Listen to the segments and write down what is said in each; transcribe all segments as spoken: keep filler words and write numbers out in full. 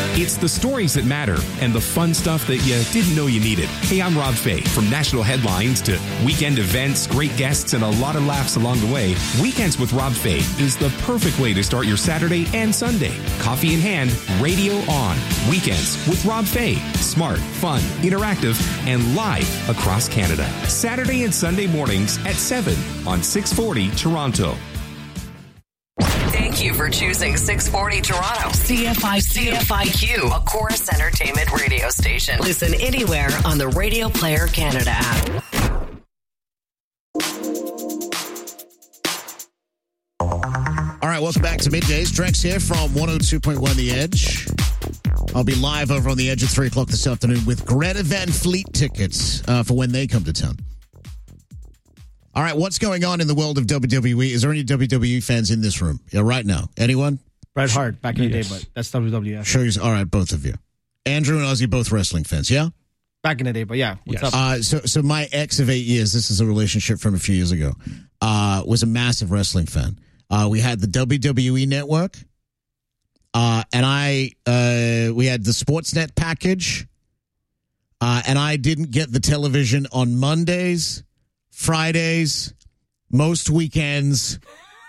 It's the stories that matter and the fun stuff that you didn't know you needed. Hey, I'm Rob Fay. From national headlines to weekend events, great guests, and a lot of laughs along the way, Weekends with Rob Fay is the perfect way to start your Saturday and Sunday. Coffee in hand, radio on. Weekends with Rob Fay. Smart, fun, interactive, and live across Canada. Saturday and Sunday mornings at seven on six forty Toronto. Thank you for choosing six forty Toronto. C F I C F I Q, a Chorus Entertainment radio station. Listen anywhere on the Radio Player Canada app. All right, welcome back to Middays. Drex here from one oh two point one The Edge. I'll be live over on The Edge at three o'clock this afternoon with Greta Van Fleet tickets uh, for when they come to town. All right, what's going on in the world of W W E? Is there any W W E fans in this room? Yeah, right now. Anyone? Bret Hart, back in the yes. day, but that's W W F. Sure, all right, both of you. Andrew and Ozzy, both wrestling fans, yeah? Back in the day, but yeah. What's yes. up? Uh, so, so my ex of eight years, this is a relationship from a few years ago, uh, was a massive wrestling fan. Uh, we had the W W E Network, uh, and I uh, we had the Sportsnet package, uh, and I didn't get the television on Mondays, Fridays, most weekends.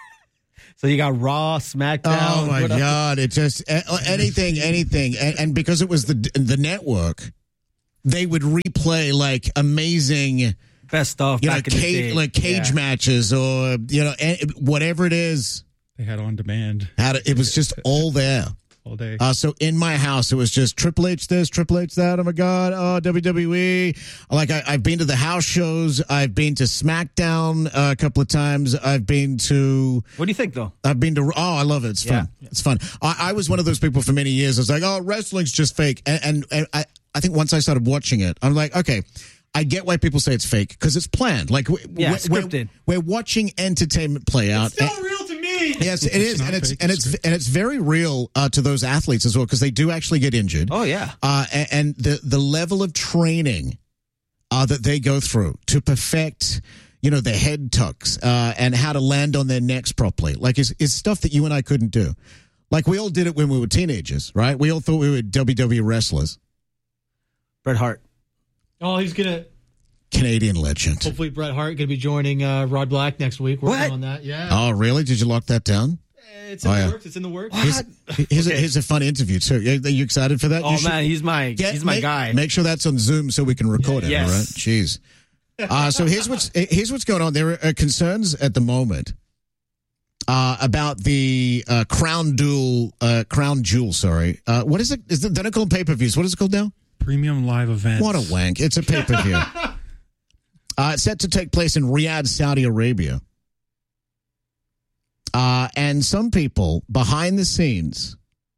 So you got Raw, SmackDown. Oh my God! It just anything, anything, and, and because it was the the network, they would replay like amazing best stuff, you know, back in cage, the day. like cage yeah. matches or you know whatever it is. They had on demand. Had it, it was just all there. All day. Uh, so in my house, it was just Triple H this, Triple H that. Oh my God! Oh W W E. Like I, I've been to the house shows. I've been to SmackDown uh, a couple of times. I've been to. What do you think though? I've been to. Oh, I love it. It's yeah. fun. It's fun. I, I was one of those people for many years. I was like, oh, wrestling's just fake. And, and, and I, I think once I started watching it, I'm like, okay, I get why people say it's fake because it's planned. Like, yeah, we're, scripted. We're, we're watching entertainment play out. It's still real to me. Yes, it is, and it's and it's and it's very real uh, to those athletes as well because they do actually get injured. Oh yeah, uh, and, and the the level of training uh, that they go through to perfect, you know, their head tucks uh, and how to land on their necks properly, like is is stuff that you and I couldn't do. Like we all did it when we were teenagers, right? We all thought we were W W E wrestlers. Bret Hart. Oh, he's gonna. Canadian legend. Hopefully, Bret Hart going to be joining uh, Rod Black next week. Working what? on that, yeah. Oh, really? Did you lock that down? It's in oh, the yeah. works. It's in the works. Here's, here's, okay. a, here's a fun interview too. Are you excited for that? Oh you man, he's my get, he's my make, guy. Make sure that's on Zoom so we can record yeah, it. yes. All right. Jeez. Uh, so here's what's here's what's going on. There are concerns at the moment uh, about the uh, Crown Jewel. Uh, Crown Jewel. Sorry. Uh, what is it? Is it? They don't call them pay per views. What is it called now? Premium live events. What a wank! It's a pay per view. Uh, it's set to take place in Riyadh, Saudi Arabia. Uh, and some people behind the scenes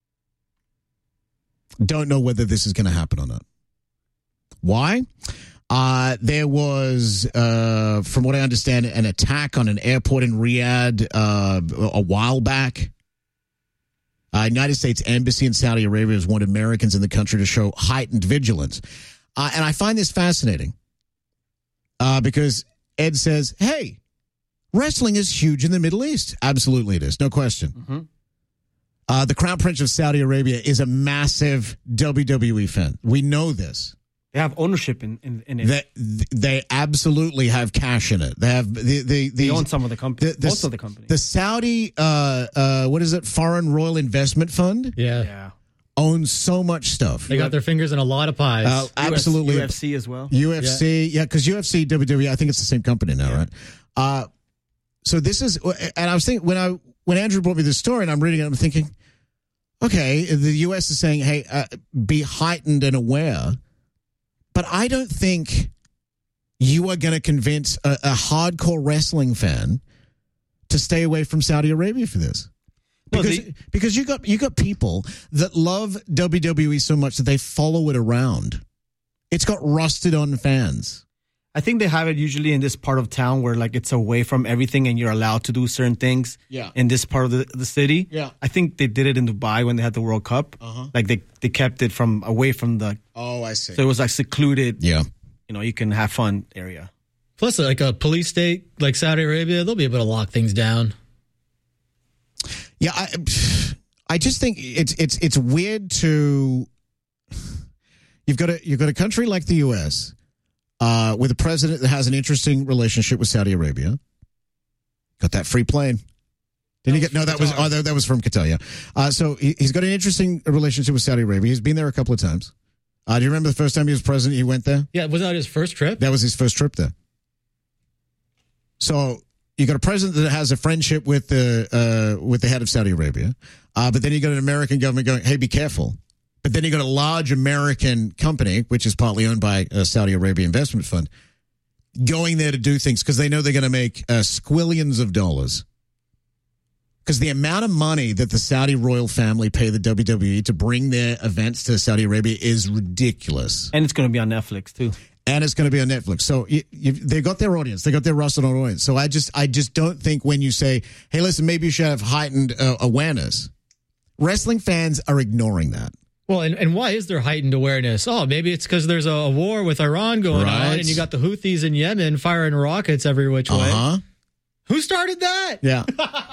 don't know whether this is going to happen or not. Why? Uh, there was, uh, from what I understand, an attack on an airport in Riyadh uh, a while back. Uh, United States Embassy in Saudi Arabia has wanted Americans in the country to show heightened vigilance. Uh, and I find this fascinating. Uh, because Ed says, hey, wrestling is huge in the Middle East. Absolutely it is. No question. Mm-hmm. Uh, the Crown Prince of Saudi Arabia is a massive W W E fan. We know this. They have ownership in, in, in it. They, they absolutely have cash in it. They have the, the, the they own some of the company. The, the, most of the company. The Saudi, uh, uh, what is it? Foreign Royal Investment Fund? Yeah. Yeah. Owns so much stuff. They got their fingers in a lot of pies. Uh, absolutely. U F C as well. U F C, yeah, because yeah, U F C, W W E, I think it's the same company now, yeah. right? Uh, so this is, and I was thinking, when I when Andrew brought me this story and I'm reading it, I'm thinking, okay, the U S is saying, hey, uh, be heightened and aware, but I don't think you are going to convince a, a hardcore wrestling fan to stay away from Saudi Arabia for this. Because, well, they, because you got you got people that love W W E so much that they follow it around. It's got rusted on fans. I think they have it usually in this part of town where like it's away from everything and you're allowed to do certain things yeah. in this part of the, the city. Yeah. I think they did it in Dubai when they had the World Cup. Uh-huh. Like they, they kept it from away from the... Oh, I see. So it was like secluded. Yeah. You know, you can have fun area. Plus like a police state like Saudi Arabia, they'll be able to lock things down. Yeah, I, I just think it's it's it's weird to you've got a you've got a country like the U S uh, with a president that has an interesting relationship with Saudi Arabia. Got that free plane. Didn't you get? No, that was oh, that was from Qatar. Yeah. Uh, so he, he's got an interesting relationship with Saudi Arabia. He's been there a couple of times. Uh, do you remember the first time he was president? He went there. Yeah, was that his first trip? That was his first trip there. So you got a president that has a friendship with the uh, with the head of Saudi Arabia, uh, but then you got an American government going, "Hey, be careful." But then you got a large American company, which is partly owned by a Saudi Arabia investment fund, going there to do things because they know they're going to make uh, squillions of dollars. Because the amount of money that the Saudi royal family pay the W W E to bring their events to Saudi Arabia is ridiculous. And it's going to be on Netflix, too. And it's going to be on Netflix. So you, you, they got their audience. They got their roster on audience. So I just I just don't think when you say, hey, listen, maybe you should have heightened uh, awareness. Wrestling fans are ignoring that. Well, and, and why is there heightened awareness? Oh, maybe it's because there's a, a war with Iran going Right. on, and you got the Houthis in Yemen firing rockets every which way. Uh-huh. Who started that? Yeah.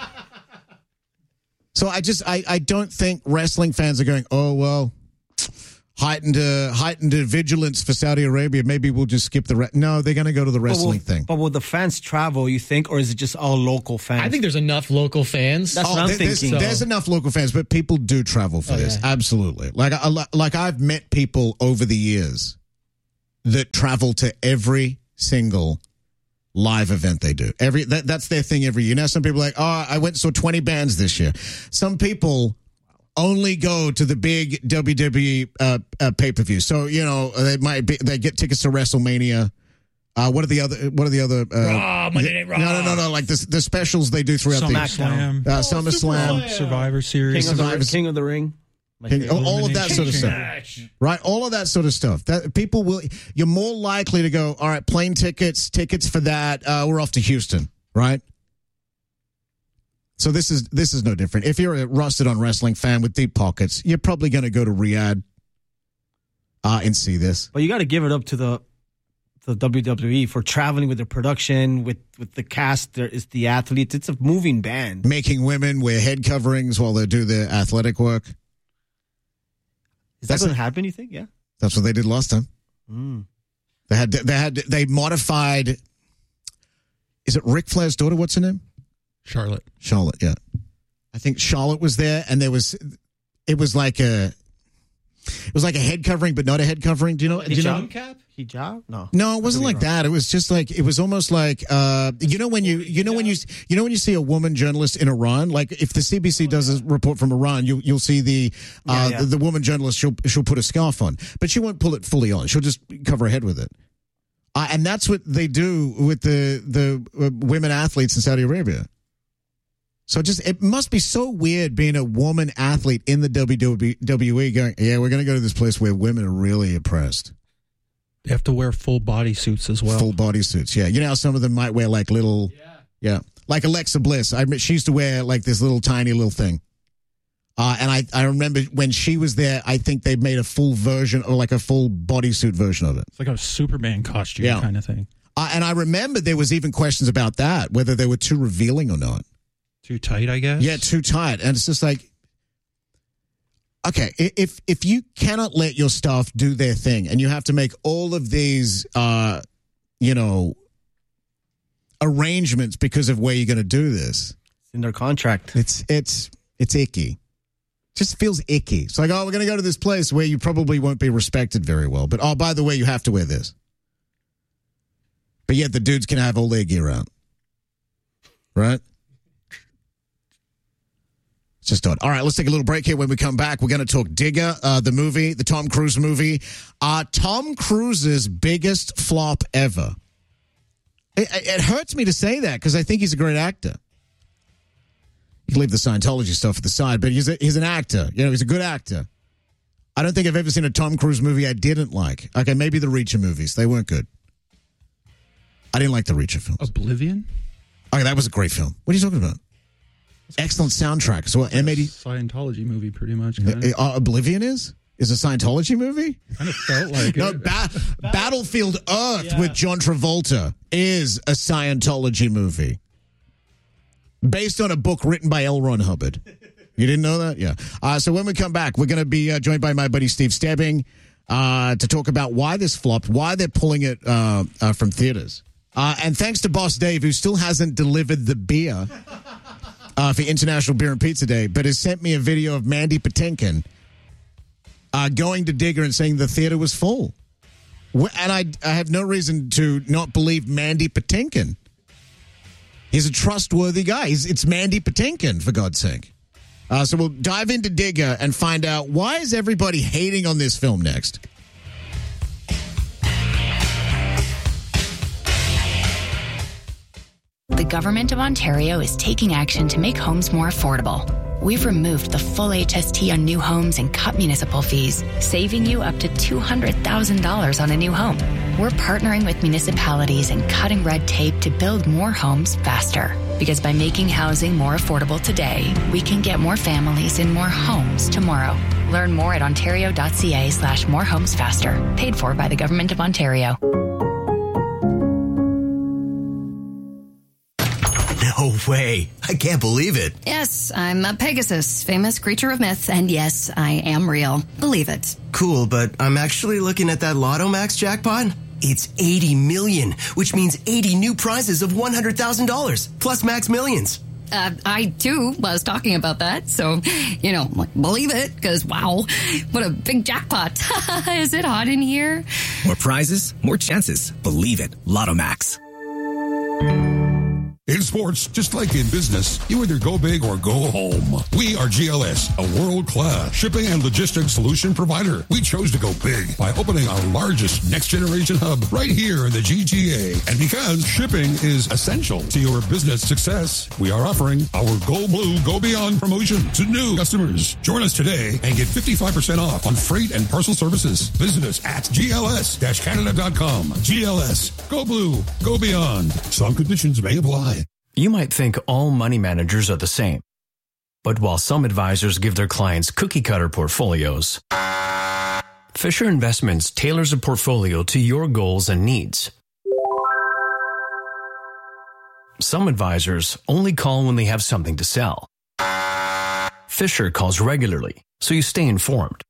So I just I, I don't think wrestling fans are going, oh well, heightened uh, heightened vigilance for Saudi Arabia. Maybe we'll just skip the re-. No, they're going to go to the wrestling but will, thing. But will the fans travel, you think, or is it just all local fans? I think there's enough local fans. That's what I'm there- there's, thinking. there's enough local fans, but people do travel for Oh, this. yeah. Absolutely. Like I, like I've met people over the years that travel to every single live event they do. Every that, that's their thing every year. Now some people are like, oh, I went and saw twenty bands this year. Some people only go to the big W W E uh, uh, pay-per-view. So, you know, they might be, they get tickets to WrestleMania. Uh, what are the other? What are the other? Uh, Raw, Monday Night Raw. No, no, no, no. Like the the specials they do throughout the SummerSlam, uh, SummerSlam, Survivor Series. King of, the, Survivors- King of the Ring. My King- favorite. all of that sort of stuff, right? All of that sort of stuff. That people will. You're more likely to go. All right, plane tickets, tickets for that. Uh, we're off to Houston, right? So this is this is no different. If you're a rusted on wrestling fan with deep pockets, you're probably going to go to Riyadh uh, and see this. But you got to give it up to the the W W E for traveling with their production, with, with the cast. There is the athletes. It's a moving band. Making women wear head coverings while they do their athletic work. Is that That's going a- to happen, you think? Yeah. That's what they did last time. Mm. They had they had they modified. Is it Ric Flair's daughter? What's her name? Charlotte. Charlotte. Yeah, I think Charlotte was there, and there was. It was like a. It was like a head covering, but not a head covering. Do you know? Do you know? Hijab cap? Hijab? No. No, it wasn't Could be like wrong. that. It was just like it was almost like uh, you know when you you know when you you know when you see a woman journalist in Iran, like if the C B C does a report from Iran, you you'll see the uh, Yeah, yeah. The, the woman journalist she'll she'll put a scarf on, but she won't pull it fully on. She'll just cover her head with it, uh, and that's what they do with the the uh, women athletes in Saudi Arabia. So just it must be so weird being a woman athlete in the W W E going, yeah, we're going to go to this place where women are really oppressed. They have to wear full body suits as well. Full body suits, yeah. You know how some of them might wear like little, yeah, yeah. Like Alexa Bliss. I admit she used to wear like this little tiny little thing. Uh, and I, I remember when she was there, I think they made a full version or like a full bodysuit version of it. It's like a Superman costume Yeah. kind of thing. Uh, and I remember there was even questions about that, whether they were too revealing or not. Too tight, I guess. Yeah, too tight. And it's just like, okay, i- if if you cannot let your staff do their thing and you have to make all of these, uh, you know, arrangements because of where you're going to do this, It's in their contract. it's it's it's icky. Just feels icky. It's like, oh, we're going to go to this place where you probably won't be respected very well. But, oh, by the way, you have to wear this. But yet the dudes can have all their gear out. Right? It's just odd. All right, let's take a little break here. When we come back, we're going to talk Digger, uh, the movie, the Tom Cruise movie. Uh, Tom Cruise's biggest flop ever. It, it hurts me to say that because I think he's a great actor. You can leave the Scientology stuff at the side, but he's a, he's an actor. You know, he's a good actor. I don't think I've ever seen a Tom Cruise movie I didn't like. Okay, maybe the Reacher movies. They weren't good. I didn't like the Reacher films. Oblivion? Okay, that was a great film. What are you talking about? Excellent soundtrack. So what, M eighty Scientology movie, pretty much. Kind of, uh, Oblivion is? Is a Scientology movie? kind of felt like No, it. ba- Battlefield Earth with John Travolta is a Scientology movie. Based on a book written by L. Ron Hubbard. You didn't know that? Yeah. Uh, so when we come back, we're going to be uh, joined by my buddy Steve Stebbing uh, to talk about why this flopped, why they're pulling it uh, uh, from theaters. Uh, and thanks to Boss Dave, who still hasn't delivered the beer uh, for International Beer and Pizza Day, but has sent me a video of Mandy Patinkin uh, going to Digger and saying the theater was full. And I, I have no reason to not believe Mandy Patinkin. He's a trustworthy guy. He's, it's Mandy Patinkin, for God's sake. Uh, so we'll dive into Digger and find out why is everybody hating on this film next. The Government of Ontario is taking action to make homes more affordable. We've removed the full H S T on new homes and cut municipal fees, saving you up to two hundred thousand dollars on a new home. We're partnering with municipalities and cutting red tape to build more homes faster. Because by making housing more affordable today, we can get more families in more homes tomorrow. Learn more at ontario.ca slash more homes faster. Paid for by the Government of Ontario. No way. I can't believe it. Yes, I'm a Pegasus, famous creature of myth, and yes, I am real. Believe it. Cool, but I'm actually looking at that Lotto Max jackpot. It's eighty million, which means eighty new prizes of one hundred thousand dollars, plus Max Millions. Uh, I, too, was talking about that, so, you know, like, believe it, because, wow, what a big jackpot. Is it hot in here? More prizes, more chances. Believe it. Lotto Max. In sports, just like in business, you either go big or go home. We are G L S, a world-class shipping and logistics solution provider. We chose to go big by opening our largest next-generation hub right here in the G T A. And because shipping is essential to your business success, we are offering our Go Blue, Go Beyond promotion to new customers. Join us today and get fifty-five percent off on freight and parcel services. Visit us at G L S Canada dot com. G L S, Go Blue, Go Beyond. Some conditions may apply. You might think all money managers are the same. But while some advisors give their clients cookie-cutter portfolios, Fisher Investments tailors a portfolio to your goals and needs. Some advisors only call when they have something to sell. Fisher calls regularly, so you stay informed.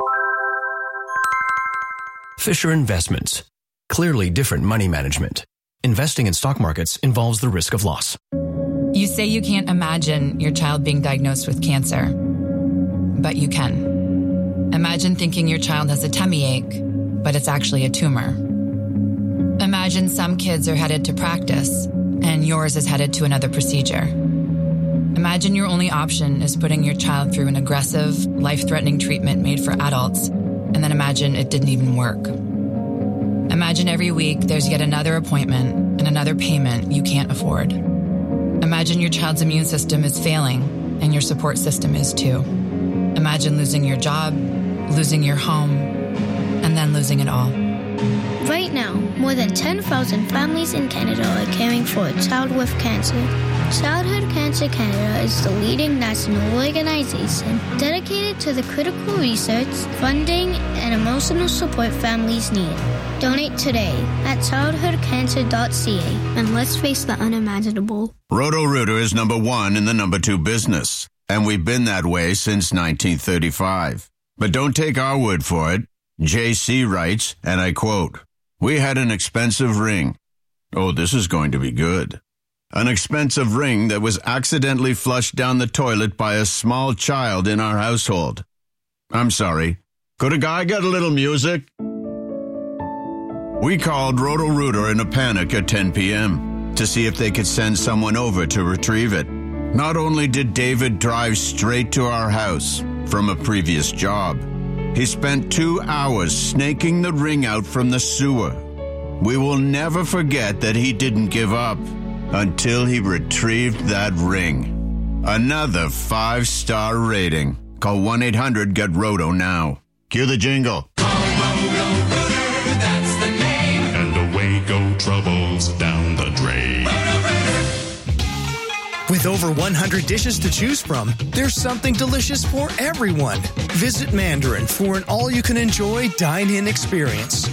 Fisher Investments. Clearly different money management. Investing in stock markets involves the risk of loss. You say you can't imagine your child being diagnosed with cancer, but you can. Imagine thinking your child has a tummy ache, but it's actually a tumor. Imagine some kids are headed to practice, and yours is headed to another procedure. Imagine your only option is putting your child through an aggressive, life-threatening treatment made for adults, and then imagine it didn't even work. Imagine every week there's yet another appointment and another payment you can't afford. Imagine your child's immune system is failing and your support system is too. Imagine losing your job, losing your home, and then losing it all. Right now, more than ten thousand families in Canada are caring for a child with cancer. Childhood Cancer Canada is the leading national organization dedicated to the critical research, funding, and emotional support families need. Donate today at childhood cancer dot c a and let's face the unimaginable. Roto-Rooter is number one in the number two business, and we've been that way since nineteen thirty-five. But don't take our word for it. J C writes, and I quote, "We had an expensive ring. Oh, this is going to be good. An expensive ring that was accidentally flushed down the toilet by a small child in our household. I'm sorry. Could a guy get a little music?" We called Roto-Rooter in a panic at ten p.m. to see if they could send someone over to retrieve it. Not only did David drive straight to our house from a previous job, he spent two hours snaking the ring out from the sewer. We will never forget that he didn't give up until he retrieved that ring. Another five-star rating. Call one eight hundred get roto now. Cue the jingle. Roto-Rooter, that's the name. And away go troubles down the drain. With over one hundred dishes to choose from, there's something delicious for everyone. Visit Mandarin for an all-you-can-enjoy dine-in experience.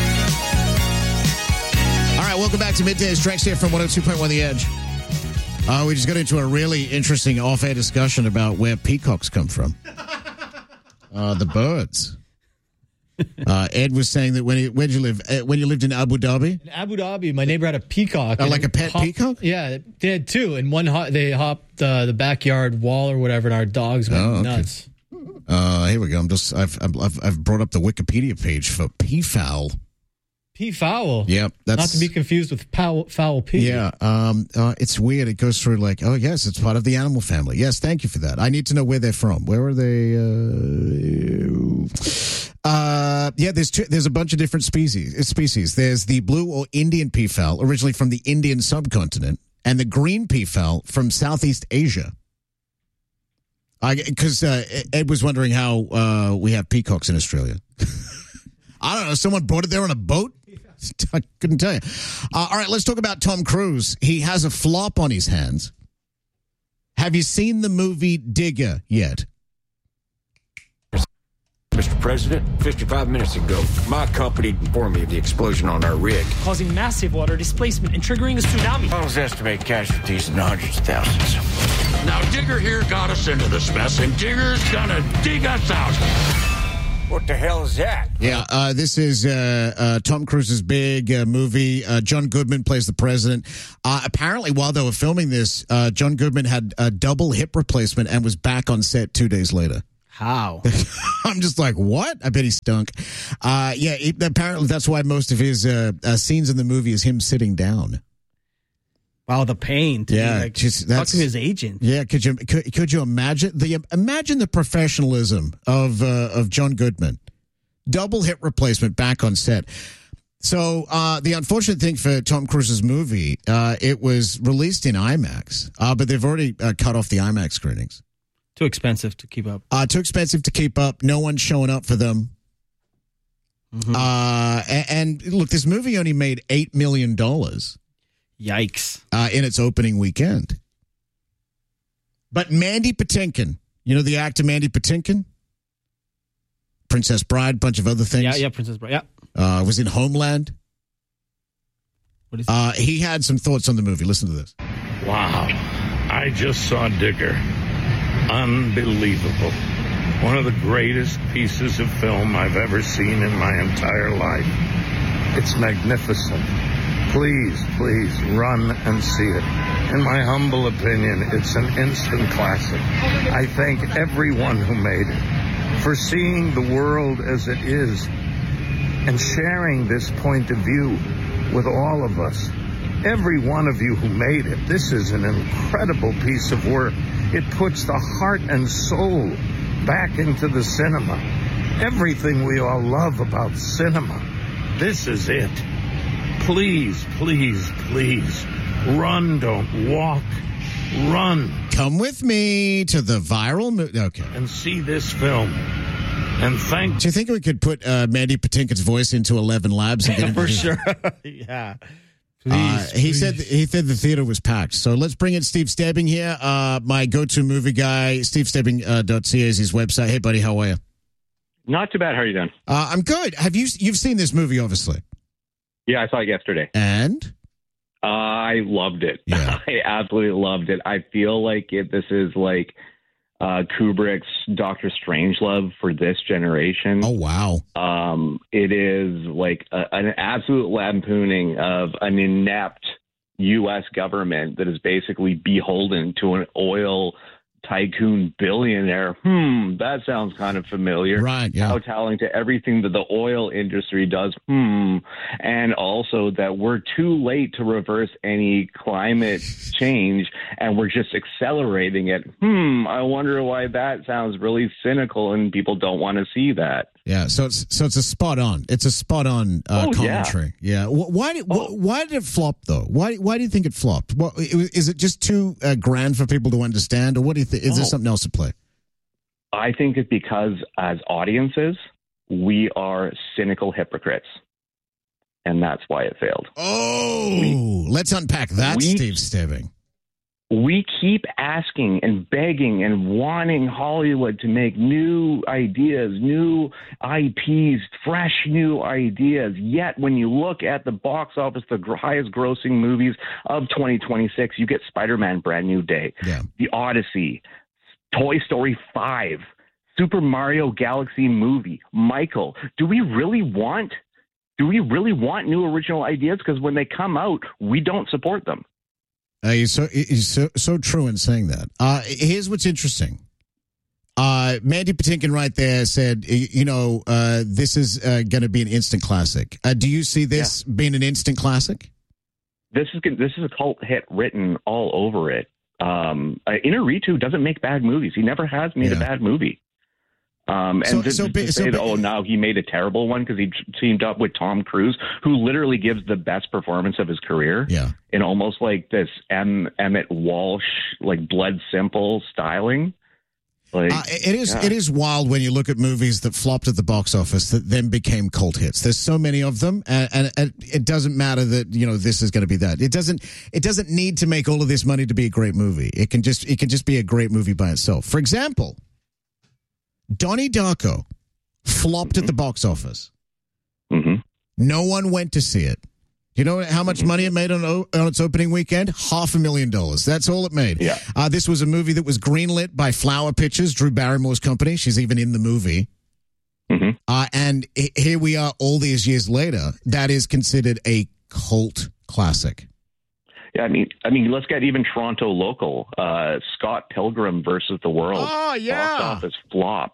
All right, welcome back to Midday Strikes here from one oh two point one The Edge. Uh, we just got into a really interesting off-air discussion about where peacocks come from. Uh, the birds. Uh, Ed was saying that when he, where'd you live? Uh, when you lived in Abu Dhabi? In Abu Dhabi, my neighbor had a peacock. Oh, like a pet hop, peacock? Yeah, they had two. And one, hop, they hopped uh, the backyard wall or whatever, and our dogs went Oh, okay. nuts. Uh, here we go. I'm just. I've, I've I've brought up the Wikipedia page for peafowl. Peafowl. Yep, that's Not to be confused with foul, foul pea. Yeah, um, uh, it's weird. It goes through like, oh yes, it's part of the animal family. Yes, thank you for that. I need to know where they're from. Where are they? Uh, uh, yeah, there's two, there's a bunch of different species. Species. There's the blue or Indian peafowl, originally from the Indian subcontinent, and the green peafowl from Southeast Asia. Because uh, Ed was wondering how uh, we have peacocks in Australia. I don't know. Someone brought it there on a boat? I couldn't tell you. Uh, all right, let's talk about Tom Cruise. He has a flop on his hands. Have you seen the movie Digger yet? Mister President, fifty-five minutes ago, my company informed me of the explosion on our rig, causing massive water displacement and triggering a tsunami. Models estimate casualties in the hundreds of thousands. Now, Digger here got us into this mess, and Digger's gonna dig us out. What the hell is that? Yeah, uh, this is uh, uh, Tom Cruise's big uh, movie. Uh, John Goodman plays the president. Uh, apparently, while they were filming this, uh, John Goodman had a double hip replacement and was back on set two days later. How? I'm just like, what? I bet he stunk. Uh, yeah, it, apparently that's why most of his uh, uh, scenes in the movie is him sitting down. Wow, the pain. To Yeah, like, just talk that's to his agent. Yeah, could you could, could you imagine the imagine the professionalism of uh, of John Goodman, double hip replacement back on set. So uh, the unfortunate thing for Tom Cruise's movie, uh, it was released in IMAX, uh, but they've already uh, cut off the IMAX screenings. Too expensive to keep up. Uh, too expensive to keep up. No one's showing up for them. Mm-hmm. Uh, and, and look, this movie only made eight million dollars. Yikes. Uh, in its opening weekend. But Mandy Patinkin, you know the actor Mandy Patinkin? Princess Bride, bunch of other things. Yeah, yeah, Princess Bride, yeah. Uh, was in Homeland. What is uh, he had some thoughts on the movie. Listen to this. Wow. I just saw Digger. Unbelievable. One of the greatest pieces of film I've ever seen in my entire life. It's magnificent. Please, please run and see it. In my humble opinion, it's an instant classic. I thank everyone who made it for seeing the world as it is and sharing this point of view with all of us. Every one of you who made it, this is an incredible piece of work. It puts the heart and soul back into the cinema. Everything we all love about cinema. This is it. Please, please, please, run, don't walk, run. Come with me to the viral movie. Okay. And see this film. And thank. Do you think we could put uh, Mandy Patinkin's voice into Eleven Labs and get him For to- sure. Yeah. Please, uh, he please. said he said the theater was packed. So let's bring in Steve Stebbing here, uh, my go-to movie guy. Steve Stebbing dot c a is his website. Hey, buddy, how are you? Not too bad. How are you doing? Uh, I'm good. Have you you've seen this movie, obviously? Yeah, I saw it yesterday. And? Uh, I loved it. Yeah. I absolutely loved it. I feel like it, this is like uh, Kubrick's Doctor Strangelove for this generation. Oh, wow. Um, it is like a, an absolute lampooning of an inept U S government that is basically beholden to an oil tycoon billionaire. Hmm, that sounds kind of familiar. Right, yeah. Kowtowing to everything that the oil industry does. Hmm. And also that we're too late to reverse any climate change and we're just accelerating it. Hmm, I wonder why that sounds really cynical and people don't want to see that. Yeah, so it's so it's a spot on. It's a spot on uh, Oh, yeah. commentary. Yeah. Wh- Why did wh- why did it flop though? Why why do you think it flopped? What, is it just too uh, grand for people to understand, or what do you think? Is there Oh. something else at play? I think it's because as audiences, we are cynical hypocrites. And that's why it failed. Oh, let's unpack that, We- Steve Stebbing. we keep asking and begging and wanting Hollywood to make new ideas, new I Ps, fresh new ideas. Yet when you look at the box office, the gr- highest grossing movies of twenty twenty-six, you get Spider-Man Brand New Day, yeah. The Odyssey, Toy Story five, Super Mario Galaxy Movie, Michael. Do we really want, do we really want new original ideas? Because when they come out, we don't support them. Uh, he's so he's so, so true in saying that. Uh, here's what's interesting. Uh, Mandy Patinkin right there said, you know, uh, this is uh, going to be an instant classic. Uh, do you see this yeah. being an instant classic? This is this is a cult hit written all over it. Um, uh, Inarritu doesn't make bad movies. He never has made yeah. a bad movie. Um, and so, to, so, to so, say so, that, oh, now he made a terrible one because he teamed up with Tom Cruise, who literally gives the best performance of his career. Yeah. In almost like this M. Emmett Walsh, like Blood Simple styling. Like, uh, it is yeah. it is wild when you look at movies that flopped at the box office that then became cult hits. There's so many of them, and, and, and it doesn't matter that, you know, this is going to be that. It doesn't it doesn't need to make all of this money to be a great movie. It can just it can just be a great movie by itself. For example, Donnie Darko flopped mm-hmm. at the box office. Mm-hmm. No one went to see it. You know how much money it made on, on its opening weekend? Half a million dollars. That's all it made. Yeah. Uh, this was a movie that was greenlit by Flower Pictures, Drew Barrymore's company. She's even in the movie. Mm-hmm. Uh, and h- here we are all these years later. That is considered a cult classic. Yeah, I mean, I mean, let's get even Toronto local. Uh, Scott Pilgrim versus the World. Oh, yeah. Box office flop.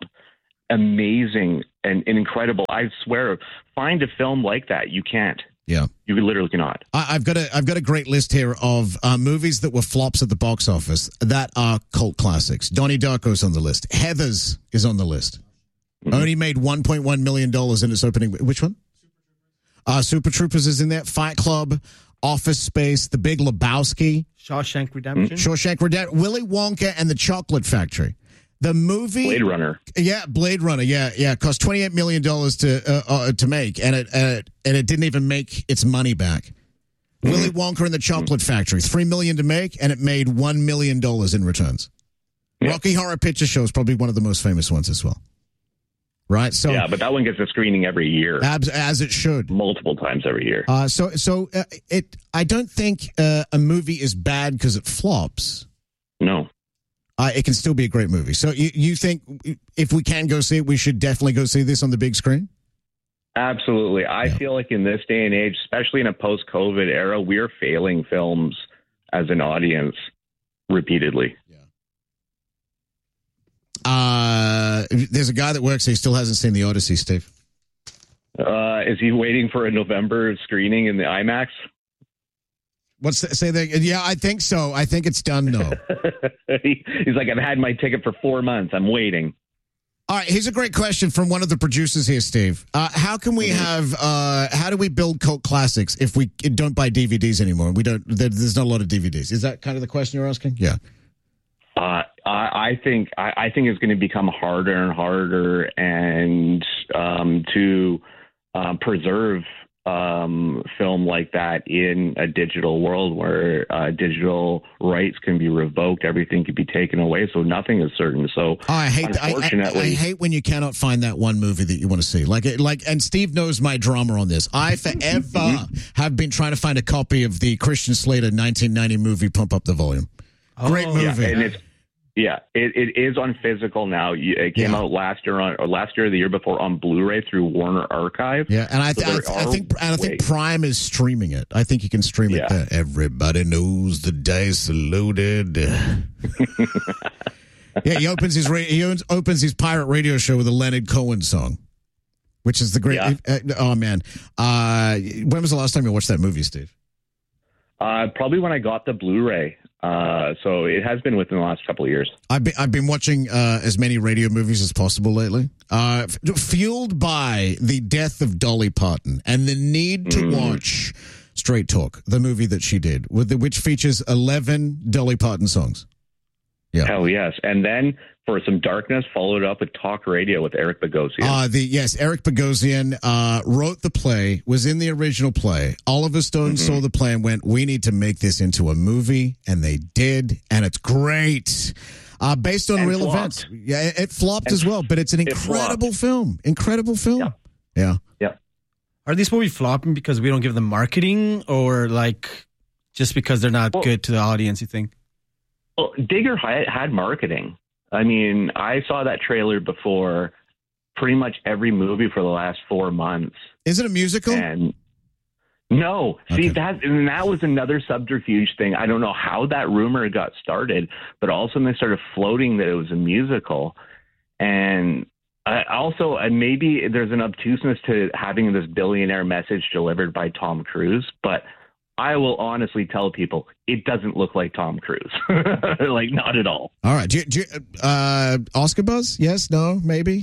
Amazing and, and incredible. I swear, find a film like that. You can't. Yeah, you literally cannot. I, I've got a I've got a great list here of uh, movies that were flops at the box office that are cult classics. Donnie Darko's on the list. Heathers is on the list. Mm-hmm. Only made one point one million dollars in its opening. Which one? Uh, Super Troopers is in there. Fight Club, Office Space, The Big Lebowski, Shawshank Redemption, mm-hmm. Shawshank Redemption, Willy Wonka and the Chocolate Factory. The movie Blade Runner, yeah, Blade Runner, yeah, yeah, cost twenty eight million dollars to uh, uh, to make, and it uh, and it didn't even make its money back. Mm-hmm. Willy Wonka and the Chocolate mm-hmm. Factory, three million to make, and it made one million dollars in returns. Yeah. Rocky Horror Picture Show is probably one of the most famous ones as well, right? So yeah, but that one gets a screening every year, as, as it should, multiple times every year. Uh, so so uh, it, I don't think uh, a movie is bad because it flops. No. Uh, it can still be a great movie. So you, you think if we can go see it, we should definitely go see this on the big screen? Absolutely. I yeah. feel like in this day and age, especially in a post-COVID era, we're failing films as an audience repeatedly. Yeah. Uh, there's a guy that works here. He still hasn't seen The Odyssey, Steve. Uh, is he waiting for a November screening in the IMAX? What's the, say that? Yeah, I think so. I think it's done though. he, he's like, I've had my ticket for four months. I'm waiting. All right, here's a great question from one of the producers here, Steve. Uh, how can we have? Uh, how do we build cult classics if we don't buy D V Ds anymore? We don't. There, there's not a lot of D V Ds. Is that kind of the question you're asking? Yeah. Uh, I, I think I, I think it's going to become harder and harder, and um, to uh, preserve. Um, film like that in a digital world where uh, digital rights can be revoked, everything can be taken away, so nothing is certain. So oh, I hate unfortunately, I, I, I hate when you cannot find that one movie that you want to see. Like like, and Steve knows my drama on this. I forever have been trying to find a copy of the Christian Slater nineteen ninety movie Pump Up the Volume. Oh, great movie. Yeah, and it's, yeah, it, it is on physical now. It came yeah. out last year on or last year or the year before on Blu-ray through Warner Archive. Yeah, and I, th- so I, th- I think and I think Prime is streaming it. I think you can stream yeah. it there. Everybody knows the day saluted. Yeah, he opens his ra- he opens his pirate radio show with a Leonard Cohen song, which is the great. Yeah. Uh, oh man, uh, when was the last time you watched that movie, Steve? Uh, probably when I got the Blu-ray. Uh, so it has been within the last couple of years. I've been, I've been watching uh, as many radio movies as possible lately, uh, f- fueled by the death of Dolly Parton and the need to mm. watch Straight Talk, the movie that she did, with the, which features eleven Dolly Parton songs. Yeah. Hell yes. And then for some darkness, followed up with Talk Radio with Eric Bogosian. Uh, the yes, Eric Bogosian uh, wrote the play, was in the original play. Oliver Stone mm-hmm. saw the play and went, "We need to make this into a movie," and they did, and it's great. Uh, based on and real flopped. events. Yeah, it, it flopped and as well, but it's an incredible it film. Incredible film. Yeah. Yeah. Yeah. Are these movies flopping because we don't give them marketing, or like just because they're not well, good to the audience, you think? Well, Digger had, had marketing. I mean, I saw that trailer before pretty much every movie for the last four months. Is it a musical? And no. Okay. See, that and that was another subterfuge thing. I don't know how that rumor got started, but all of a sudden they started floating that it was a musical. And I also, and maybe there's an obtuseness to having this billionaire message delivered by Tom Cruise, but I will honestly tell people it doesn't look like Tom Cruise. Like, not at all. All right. Do you, do you, uh, Oscar buzz? Yes? No? Maybe?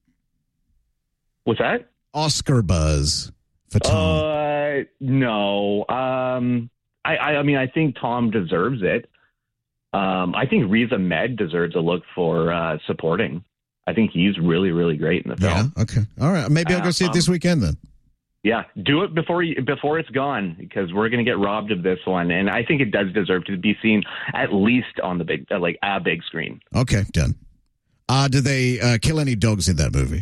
What's that? Oscar buzz for Tom. Uh, no. Um, I, I, I mean, I think Tom deserves it. Um, I think Riz Ahmed deserves a look for uh, supporting. I think he's really, really great in the film. Yeah. Okay. All right. Maybe I'll go see it this weekend then. Yeah, do it before you, before it's gone, because we're going to get robbed of this one, and I think it does deserve to be seen at least on the big, uh, like a big screen. Okay, done. Uh, do they uh, kill any dogs in that movie?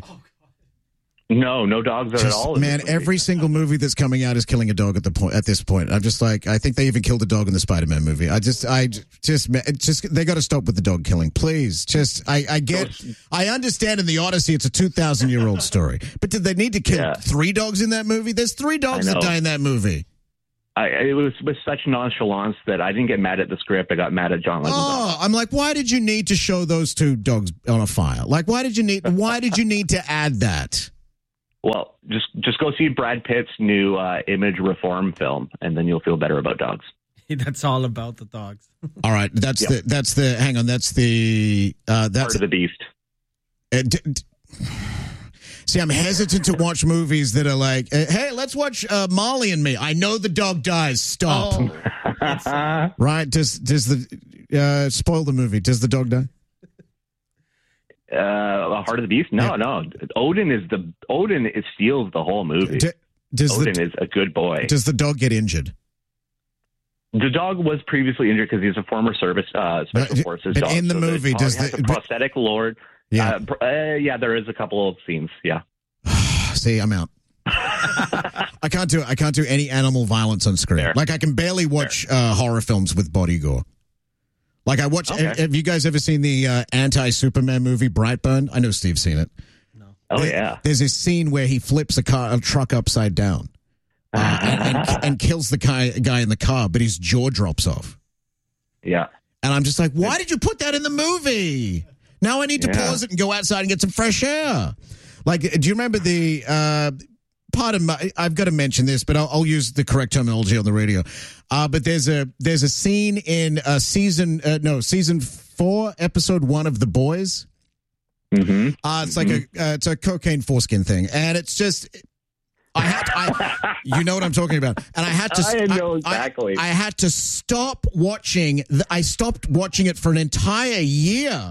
No, no dogs at Just, all. in Man, this movie. every single movie that's coming out is killing a dog at the point. At this point, I'm just like, I think they even killed a dog in the Spider-Man movie. I just, I just, just, they got to stop with the dog killing, please. Just, I, I get, I understand in the Odyssey it's a two thousand year old story, but did they need to kill Yeah. three dogs in that movie? There's three dogs I that know. die in that movie. I, it was with such nonchalance that I didn't get mad at the script. I got mad at John Leguizamo. Oh, I'm like, why did you need to show those two dogs on a fire? Like, why did you need? Why did you need to add that? Well, just just go see Brad Pitt's new uh, image reform film, and then you'll feel better about dogs. That's all about the dogs. All right, that's Yep. the that's the. Hang on, that's the uh, that's Part of the beast. Uh, d- d- see, I'm hesitant to watch movies that are like, uh, hey, let's watch uh, Molly and Me. I know the dog dies. Stop. Oh. Right? Does does the uh, spoil the movie? Does the dog die? Uh, Heart of the Beast? No, Yeah. no. Odin is the Odin. It steals the whole movie. D- does Odin the is a good boy. does the dog get injured? The dog was previously injured because he's a former service uh, special But- forces but dog. in the So movie, dog does has the- a but- prosthetic lord? Yeah. Uh, pr- uh, yeah, there is a couple of scenes. Yeah. See, I'm out. I can't do I can't do any animal violence on screen. Fair. Like I can barely watch uh, horror films with body gore. Like I watch. Okay. Have, have you guys ever seen the uh, anti-Superman movie Brightburn? I know Steve's seen it. Oh There- yeah. There's this scene where he flips a car, a truck upside down, uh, and, and, and kills the guy guy in the car, but his jaw drops off. Yeah. And I'm just like, why did you put that in the movie? Now I need to Yeah. pause it and go outside and get some fresh air. Like, do you remember the? Uh, Pardon my, I've got to mention this, but I'll, I'll use the correct terminology on the radio. Uh, but there's a there's a scene in uh, season uh, no season four, episode one of The Boys. Mm-hmm. Uh, it's like Mm-hmm. a uh, it's a cocaine foreskin thing, and it's just I had to, I you know what I'm talking about, and I had to I know exactly. I, I had to stop watching. The, I stopped watching it for an entire year.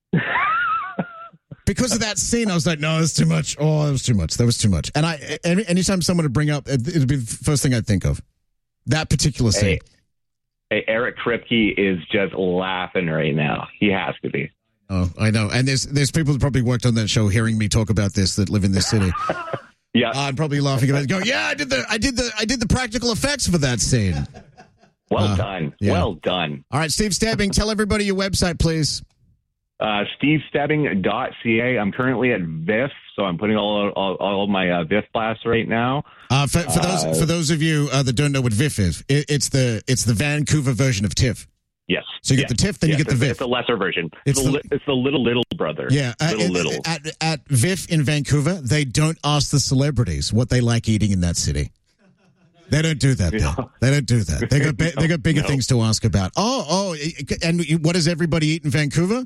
Because of that scene, I was like, no, that's too much. Oh, that was too much. That was too much. And I, any, anytime someone would bring up, it, it'd be the first thing I'd think of. That particular scene. Hey, hey, Eric Kripke is just laughing right now. He has to be. Oh, I know. And there's there's people that probably worked on that show hearing me talk about this that live in this city. Yeah, uh, I'm probably laughing about it. Go, yeah, I did the I did the I did the practical effects for that scene. Well Uh, done. yeah. Well done. All right, Steve Stabbing, tell everybody your website, please. Uh, steve stebbing dot c a. I'm currently at V I F, so I'm putting all all, all of my uh, V I F blasts right now. Uh, for, for those Uh, for those of you uh, that don't know what V I F is, it, it's the it's the Vancouver version of TIFF. Yes. So you get Yes. the TIFF, then you Yes, get the it's, V I F. It's a lesser version. It's It's, the, the- li- it's the little little brother. Yeah, uh, little at, little. At, at V I F in Vancouver, they don't ask the celebrities what they like eating in that city. They don't do that. There. They don't do that. They got bi- they got bigger No. things to ask about. Oh, oh, and what does everybody eat in Vancouver?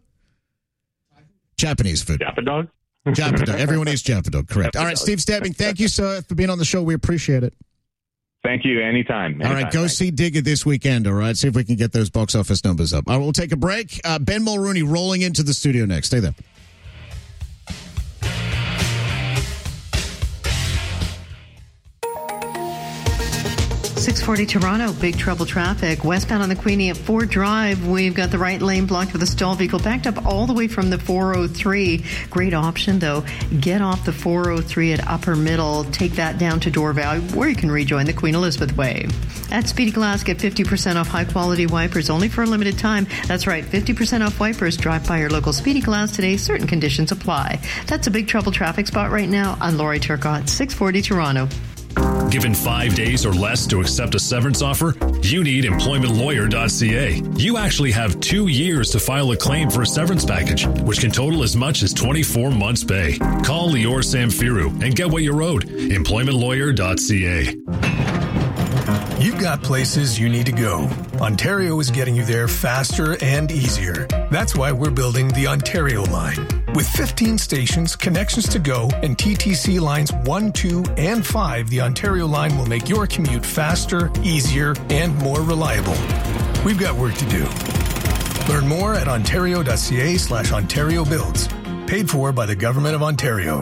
Japanese food. Japa dog. Japa dog. Everyone eats Japa dog. Correct. Japa All right, dog. Steve Stabbing, thank you, sir, for being on the show. We appreciate it. Thank you. Anytime. All right, Anytime. go Thanks. see Digger this weekend, all right? See if we can get those box office numbers up. All right, we'll take a break. Uh, Ben Mulrooney rolling into the studio next. Stay there. six forty Toronto, big trouble traffic. Westbound on the Queenie at Ford Drive. We've got the right lane blocked with a stall vehicle backed up all the way from the four oh three. Great option, though. Get off the four oh three at Upper Middle. Take that down to Door Valley, where you can rejoin the Queen Elizabeth Way. At Speedy Glass, get fifty percent off high-quality wipers only for a limited time. That's right, fifty percent off wipers. Drive by your local Speedy Glass today. Certain conditions apply. That's a big trouble traffic spot right now. I'm Lori Turcott, six forty Toronto. Given five days or less to accept a severance offer, you need employment lawyer dot c a. You actually have two years to file a claim for a severance package, which can total as much as twenty-four months' pay. Call Lior Samfiru and get what you're owed. employment lawyer dot c a. You've got places you need to go. Ontario is getting you there faster and easier. That's why we're building the Ontario line. With fifteen stations, connections to go, and T T C lines one, two, and five, the Ontario line will make your commute faster, easier, and more reliable. We've got work to do. Learn more at ontario dot c a slash Ontario builds. Paid for by the Government of Ontario.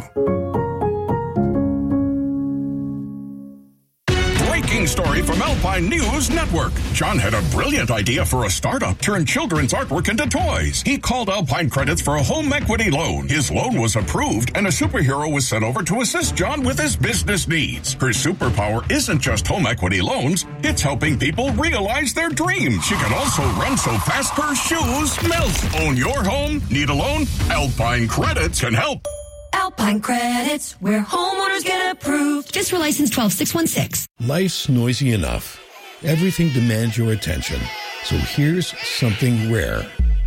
Breaking story from Alpine News Network. John had a brilliant idea for a startup, turn children's artwork into toys. He called Alpine Credits for a home equity loan. His loan was approved, and a superhero was sent over to assist John with his business needs. Her superpower isn't just home equity loans, it's helping people realize their dreams. She can also run so fast her shoes melt. Own your home? Need a loan? Alpine Credits can help. Alpine Credits, where homeowners get approved. Just for license twelve six one six. Life's noisy enough. Everything demands your attention. So here's something rare.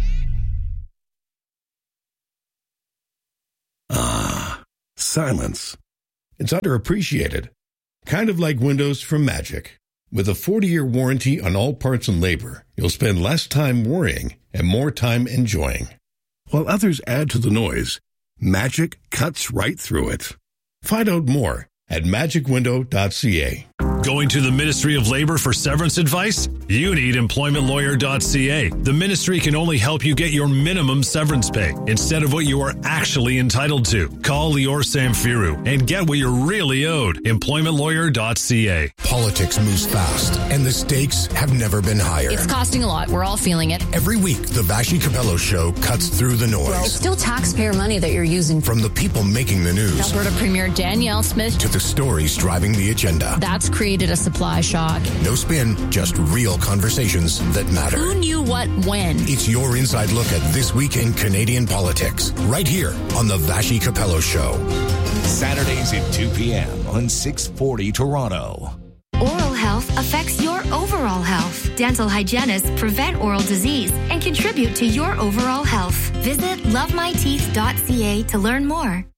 Ah, silence. It's underappreciated. Kind of like windows from Magic. With a forty-year warranty on all parts and labor, you'll spend less time worrying and more time enjoying. While others add to the noise, Magic cuts right through it. Find out more at magic window dot c a. Going to the Ministry of Labor for severance advice? You need employment lawyer dot c a. The ministry can only help you get your minimum severance pay instead of what you are actually entitled to. Call Lior Samfiru and get what you're really owed. employment lawyer dot c a. Politics moves fast, and the stakes have never been higher. It's costing a lot. We're all feeling it. Every week, the Vashi Capello Show cuts through the noise. Well, it's still taxpayer money that you're using. From the people making the news. Alberta Premier Danielle Smith. To the stories driving the agenda. That's created a supply shock. No spin, just real conversations that matter. Who knew what when? It's your inside look at this week in Canadian politics, right here on the Vashi Capello Show. Saturdays at two p.m. on six forty Toronto. Oral health affects your overall health. Dental hygienists prevent oral disease and contribute to your overall health. Visit love my teeth dot c a to learn more.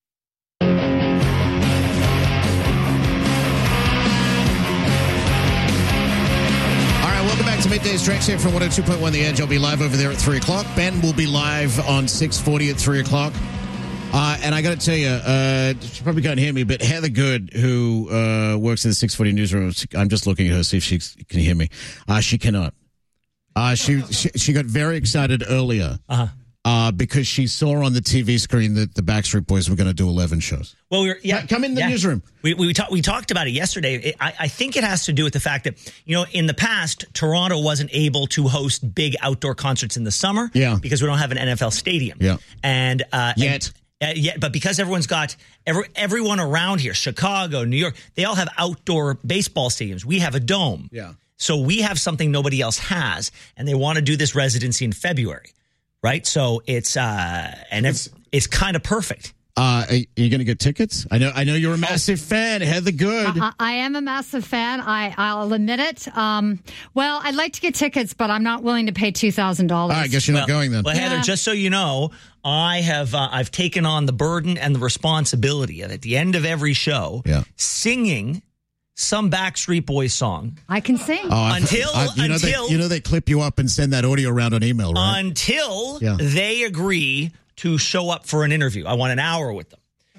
Welcome back to Midday Stretch here from one oh two point one The Edge. I'll be live over there at three o'clock. Ben will be live on six forty at three o'clock. Uh, and I got to tell you, uh, she probably can't hear me, but Heather Good, who uh, works in the six forty newsroom, I'm just looking at her, see if she can hear me. Uh, she cannot. Uh, she, she she got very excited earlier uh-huh. uh, because she saw on the T V screen that the Backstreet Boys were going to do eleven shows. Well, we were, yeah, come in the yeah. newsroom. We we, talk, we talked about it yesterday. It, I, I think it has to do with the fact that, you know, in the past, Toronto wasn't able to host big outdoor concerts in the summer yeah. because we don't have an N F L stadium. Yeah. And uh, yet. And, uh, yet, but because everyone's got every, everyone around here, Chicago, New York, they all have outdoor baseball stadiums. We have a dome. Yeah. So we have something nobody else has, and they want to do this residency in February, right? So it's uh, and it's, it's kind of perfect. Uh, are you going to get tickets? I know. I know you're a massive fan. Heather Good. I, I am a massive fan. I, I'll admit it. Um, well, I'd like to get tickets, but I'm not willing to pay two thousand dollars. I guess you're well, not going then. Well, Heather, yeah. just so you know, I have uh, I've taken on the burden and the responsibility of at the end of every show, yeah. singing some Backstreet Boys song. I can sing. Oh, until I, you know until they, you know they clip you up and send that audio around on email, right? Until yeah. they agree to show up for an interview. I want an hour with them.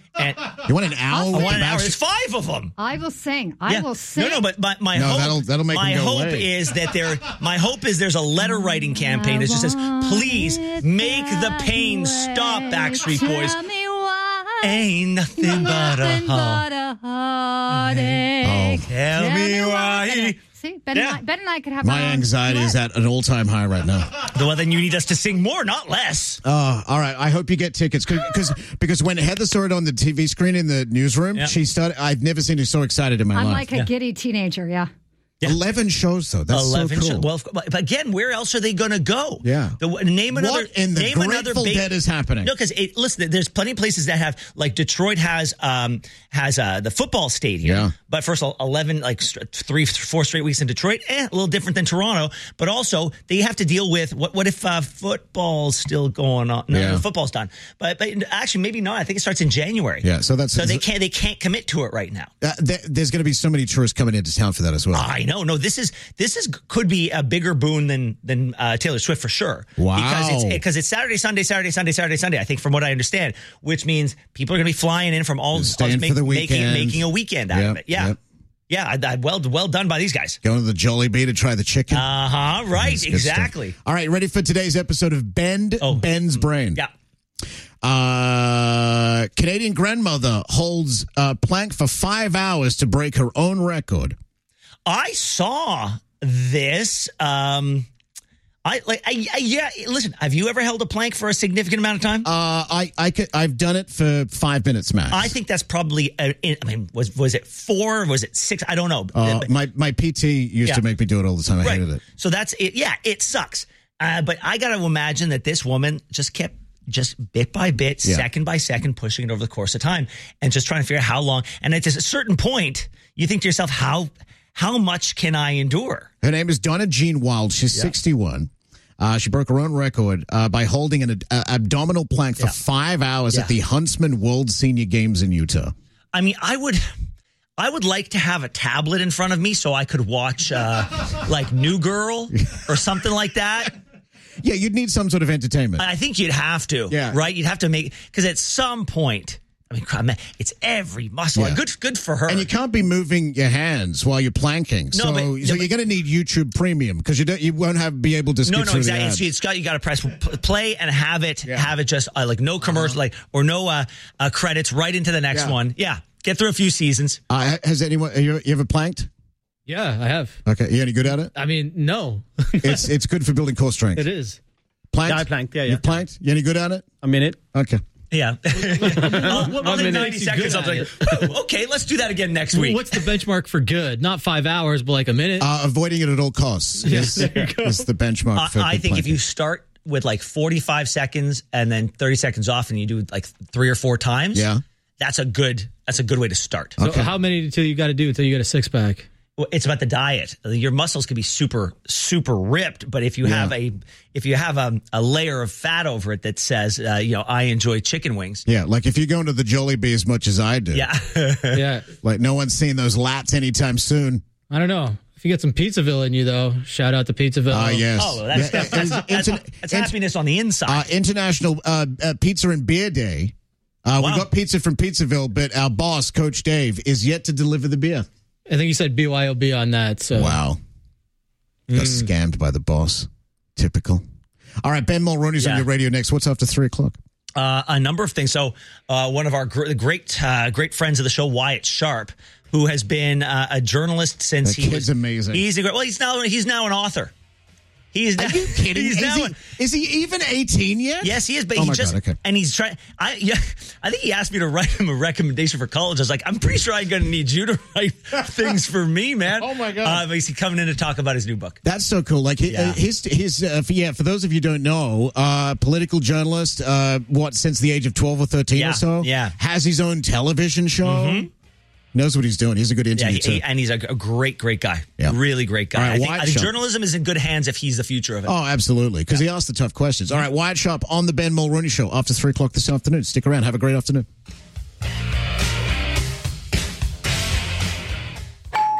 And you want an owl? I with want the an hour. Backstreet- There's five of them. I will sing. I Yeah. will sing. No, no, but my, my No, hope, that'll- that'll make my them go hope away. is that there. My hope is there's a letter writing campaign that just says, "Please make the pain stop, Backstreet Boys." Tell me why. Ain't nothing but a Nothing heart. but a heartache. Oh. Tell me why. See, Ben, Yeah. and I, Ben and I could have My our own anxiety is duet. at an all-time high right now. Well, then you need us to sing more, not less. Oh, all right. I hope you get tickets because because when Heather saw it on the T V screen in the newsroom, Yeah. she started. I've never seen her so excited in my I'm life. like a giddy teenager, yeah. Eleven shows though. That's Eleven. so cool. shows. Well, but again, where else are they going to go? Yeah. The, name another. What in the name another Grateful ba- Dead is happening? No, because listen, there's plenty of places that have like Detroit has um has uh, the football stadium. Yeah. But first of all, eleven like st- three four straight weeks in Detroit, eh, a little different than Toronto. But also they have to deal with what what if uh, football's still going on? No, Yeah. the football's done. But but actually maybe not. I think it starts in January. Yeah, so that's- so they can't they can't commit to it right now. Uh, there, there's going to be so many tourists coming into town for that as well. I know. No, this is this is could be a bigger boon than than uh, Taylor Swift for sure. Wow. Because it's because it's Saturday, Sunday, Saturday, Sunday, Saturday, Sunday. I think from what I understand, which means people are going to be flying in from all Staying make- for the making weekend. making a weekend out Yep, of it. Yeah, yep. yeah. I, I, well well done by these guys. Going to the Jollibee to try the chicken. Uh huh. Right. That's good stuff. Exactly. All right, ready for today's episode of Bend Ben's Brain? Yeah. Uh, Canadian grandmother holds a plank for five hours to break her own record. I saw this. Um, I like. I, I yeah. Listen, have you ever held a plank for a significant amount of time? Uh, I I could, I've done it for five minutes max. I think that's probably. A, I mean, was was it four? Was it six? I don't know. Uh, my my P T used Yeah. to make me do it all the time. I Right. hated it. So that's it. Yeah, it sucks. Uh, but I got to imagine that this woman just kept just bit by bit, Yeah. second by second, pushing it over the course of time and just trying to figure out how long. And at a certain point, you think to yourself, how how much can I endure? Her name is Donna Jean Wild. She's Yeah. sixty-one. Uh, she broke her own record uh, by holding an uh, abdominal plank for Yeah. five hours Yeah. at the Huntsman World Senior Games in Utah. I mean, I would. I would like to have a tablet in front of me so I could watch uh, like New Girl or something like that. Yeah, you'd need some sort of entertainment. I think you'd have to, Yeah. right? You'd have to make because at some point, I mean, crap, man, it's every muscle. Yeah. Good, good for her. And you can't be moving your hands while you're planking. No, so, but- so no, but- you're going to need YouTube Premium because you don't, you won't have be able to skip No, no, through exactly. the It's, ads. it's got you got to press p- play and have it, have it just uh, like no commercial, like or no uh, uh, credits right into the next Yeah. one. Yeah, get through a few seasons. Uh, has anyone you, you ever planked? Yeah, I have. Okay, you any good at it? I mean, no. it's it's good for building core strength. It is. Planked? Yeah, I planked. Yeah, yeah. You've planked? You any good at it? A minute. Okay. Yeah, well, well, One in minute ninety makes you seconds. good I was at like, "Oh, okay, let's do that again next week. What's the benchmark for good? Not five hours, but like a minute. Uh, avoiding it at all costs Yes, is, there you go. is the benchmark I, for I good think if planking. you start with like forty-five seconds and then thirty seconds off, and you do it like three or four times, Yeah. that's a good that's a good way to start. So how many until you got to do until you get a six pack? Well, it's about the diet. Your muscles can be super, super ripped, but if you Yeah. have a if you have a, a layer of fat over it that says, uh, you know, I enjoy chicken wings. Yeah, like if you're going to the Jollibee as much as I do. Yeah, Yeah. Like no one's seeing those lats anytime soon. I don't know. If you get some Pizzaville in you, though, shout out to Pizzaville. Ah, yes. Oh, that's Yeah, that's, that's, it's- that's, it's- that's it's- happiness on the inside. Uh, International uh, uh, Pizza and Beer Day. Uh, Wow. We got pizza from Pizzaville, but our boss, Coach Dave, is yet to deliver the beer. I think you said B Y O B on that. So Wow. Got Mm. scammed by the boss. Typical. All right, Ben Mulroney's on Yeah. your radio next. What's after three o'clock? Uh, a number of things. So, uh, one of our gr- great, uh, great friends of the show, Wyatt Sharp, who has been uh, a journalist since That he kid's was amazing. He's a great. Well, he's now he's now an author. He's now, Are you kidding? He's Is now. he, is he even eighteen yet? Yes, he is. But Oh he my just God, okay. and he's trying. I yeah, I think he asked me to write him a recommendation for college. I was like, I'm pretty sure I'm going to need you to write things for me, man. Oh, my God. Uh, but he's coming in to talk about his new book. That's so cool. Like hi- Yeah. uh, his his uh, for, yeah. For those of you who don't know, uh, political journalist. Uh, what since the age of twelve or thirteen Yeah, or so. yeah. Has his own television show. Knows what he's doing. He's a good Yeah, interview he- too. he- and he's a, a great, great guy. Yeah. Really great guy. All right, I think, Wyatt I think Sharp. journalism is in good hands if he's the future of it. Oh, absolutely. Because he asked the tough questions. All right, Wyatt Sharp on the Ben Mulroney Show after three o'clock this afternoon. Stick around. Have a great On afternoon.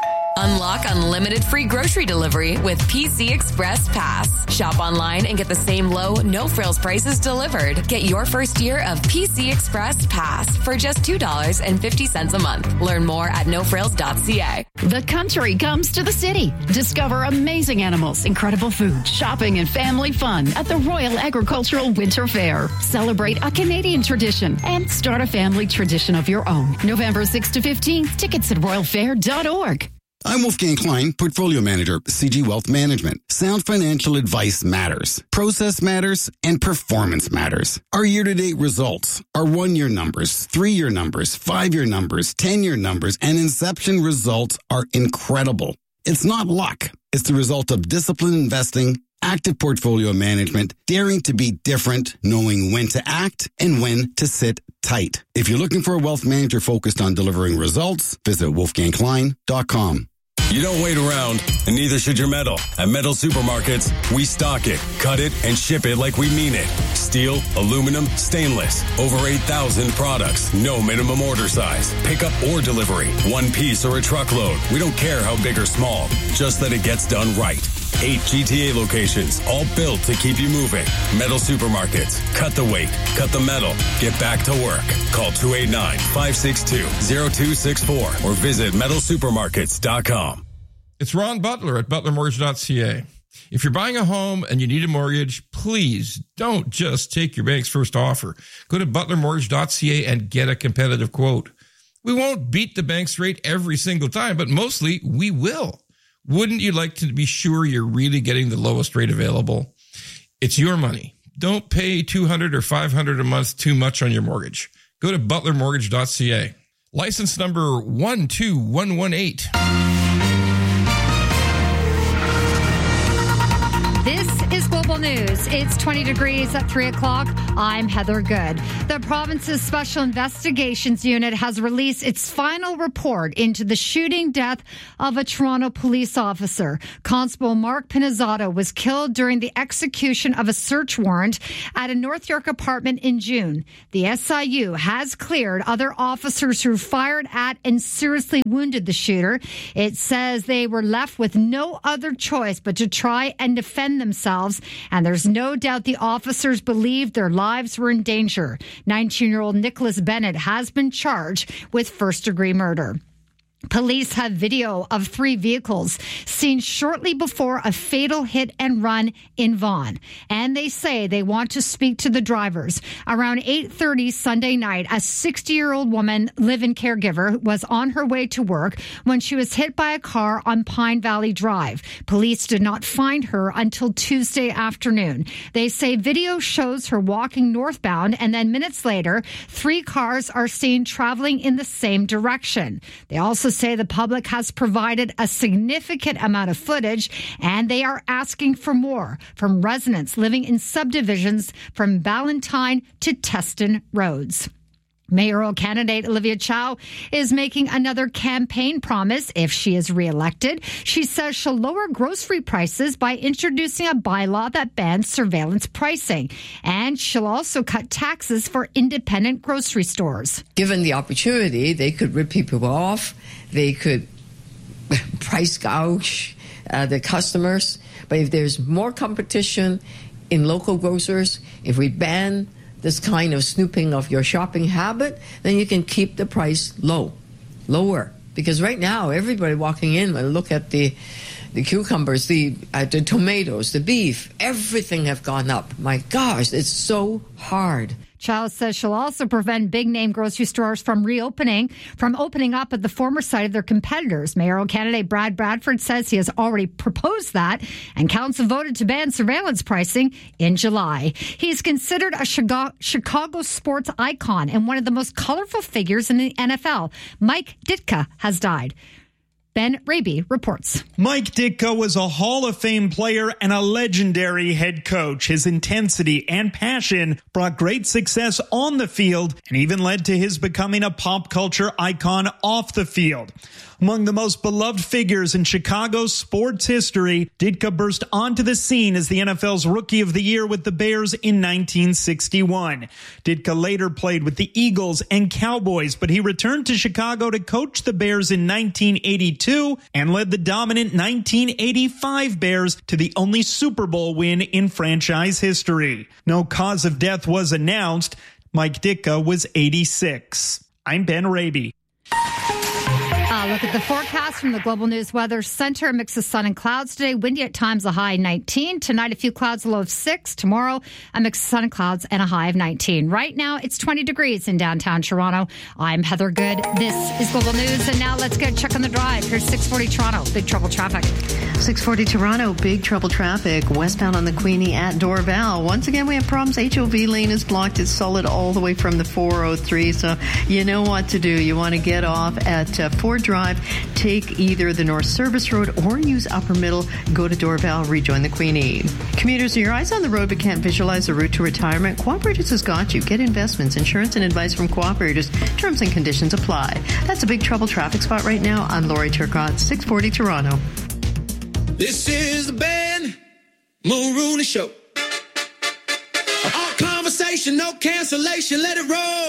Unlock unlimited free grocery delivery with P C Express Pass. Shop online and get the same low, no-frills prices delivered. Get your first year of P C Express Pass for just two dollars and fifty cents a month. Learn more at no frills dot c a. The country comes to the city. Discover amazing animals, incredible food, shopping, and family fun at the Royal Agricultural Winter Fair. Celebrate a Canadian tradition and start a family tradition of your own. November sixth to fifteenth. Tickets at royal fair dot org. I'm Wolfgang Klein, Portfolio Manager, C G Wealth Management. Sound financial advice matters. Process matters, and performance matters. Our year-to-date results, our one-year numbers, three-year numbers, five-year numbers, ten-year numbers, and inception results are incredible. It's not luck. It's the result of disciplined investing, active portfolio management, daring to be different, knowing when to act and when to sit tight. If you're looking for a wealth manager focused on delivering results, visit wolfgang klein dot com. You don't wait around, and neither should your metal. At Metal Supermarkets, we stock it, cut it, and ship it like we mean it. Steel, aluminum, stainless. Over eight thousand products. No minimum order size. Pickup or delivery. One piece or a truckload. We don't care how big or small. Just that it gets done right. Eight G T A locations, all built to keep you moving. Metal Supermarkets. Cut the weight. Cut the metal. Get back to work. Call two eight nine, five six two, zero two six four or visit metal supermarkets dot com. It's Ron Butler at butler mortgage dot c a. If you're buying a home and you need a mortgage, please don't just take your bank's first offer. Go to butler mortgage dot c a and get a competitive quote. We won't beat the bank's rate every single time, but mostly we will. Wouldn't you like to be sure you're really getting the lowest rate available? It's your money. Don't pay two hundred dollars or five hundred dollars a month too much on your mortgage. Go to butler mortgage dot c a. License number one two one one eight. This is Global News. It's twenty degrees at three o'clock. I'm Heather Good. The province's Special Investigations Unit has released its final report into the shooting death of a Toronto police officer. Constable Mark Pinizzato was killed during the execution of a search warrant at a North York apartment in June. The S I U has cleared other officers who fired at and seriously wounded the shooter. It says they were left with no other choice but to try and defend themselves, and there's no doubt the officers believed their lives were in danger. nineteen-year-old Nicholas Bennett has been charged with first-degree murder. Police have video of three vehicles seen shortly before a fatal hit and run in Vaughan. And they say they want to speak to the drivers. Around eight thirty Sunday night, a sixty-year-old woman, live-in caregiver, was on her way to work when she was hit by a car on Pine Valley Drive. Police did not find her until Tuesday afternoon. They say video shows her walking northbound, and then minutes later, three cars are seen traveling in the same direction. They also say the public has provided a significant amount of footage, and they are asking for more from residents living in subdivisions from Ballantyne to Teston roads. Mayoral candidate Olivia Chow is making another campaign promise if she is reelected. She says she'll lower grocery prices by introducing a bylaw that bans surveillance pricing. And she'll also cut taxes for independent grocery stores. Given the opportunity, they could rip people off. They could price gouge uh, the customers. But if there's more competition in local grocers, if we ban this kind of snooping of your shopping habit, then you can keep the price low, lower. Because right now, everybody walking in, when look at the the cucumbers, the uh, the tomatoes, the beef, everything have gone up. My gosh, it's so hard. Chow says she'll also prevent big-name grocery stores from reopening, from opening up at the former site of their competitors. Mayoral candidate Brad Bradford says he has already proposed that, and council voted to ban surveillance pricing in July. He's considered a Chicago sports icon and one of the most colorful figures in the N F L. Mike Ditka has died. Ben Raby reports. Mike Ditka was a Hall of Fame player and a legendary head coach. His intensity and passion brought great success on the field and even led to his becoming a pop culture icon off the field. Among the most beloved figures in Chicago's sports history, Ditka burst onto the scene as the N F L's Rookie of the Year with the Bears in nineteen sixty-one. Ditka later played with the Eagles and Cowboys, but he returned to Chicago to coach the Bears in nineteen eighty-two. eighty-two and led the dominant nineteen eighty-five Bears to the only Super Bowl win in franchise history. No cause of death was announced. Mike Ditka was eighty-six. I'm Ben Raby. Uh, look at the forecast from the Global News Weather Center. A mix of sun and clouds today. Windy at times, a high nineteen. Tonight, a few clouds, a low of six. Tomorrow, a mix of sun and clouds and a high of nineteen. Right now, it's twenty degrees in downtown Toronto. I'm Heather Good. This is Global News. And now let's get a check on the drive. Here's six forty Toronto. Big trouble traffic. six forty Toronto. Big trouble traffic. Westbound on the Queenie at Dorval. Once again, we have problems. H O V lane is blocked. It's solid all the way from the four oh three. So you know what to do. You want to get off at uh, Ford Drive. Take either the North Service Road or use Upper Middle. Go to Dorval, rejoin the Queenie. Commuters, your eyes on the road but can't visualize the route to retirement? Cooperators has got you. Get investments, insurance, and advice from Cooperators. Terms and conditions apply. That's a big trouble traffic spot right now. I'm Lori Turcotte, six forty Toronto. This is the Ben Mulrooney Show. All conversation, no cancellation. Let it roll.